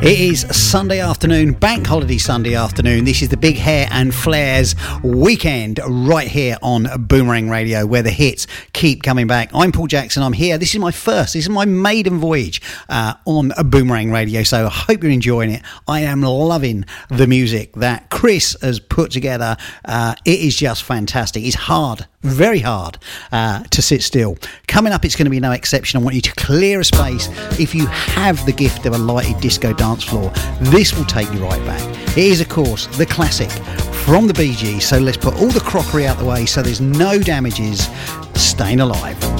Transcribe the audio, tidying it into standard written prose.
It is Sunday afternoon, bank holiday Sunday afternoon. This is the Big Hair and Flares weekend right here on Boomerang Radio, where the hits keep coming back. I'm Paul Jackson. I'm here. This is my maiden voyage on Boomerang Radio, so I hope you're enjoying it. I am loving the music that Chris has put together. It is just fantastic. It's hard, very hard to sit still. Coming up, it's going to be no exception. I want you to clear a space. If you have the gift of a lighted disco dance floor, this will take you right back. It is, of course, the classic from the Bee Gees, so let's put all the crockery out the way so there's no damages. Staying Alive.